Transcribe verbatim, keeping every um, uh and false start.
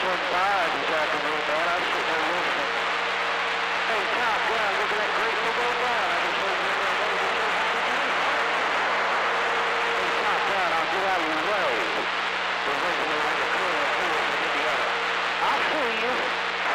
one five this afternoon, man. I'm sitting there listening. Hey, Top Gun, look at that great football.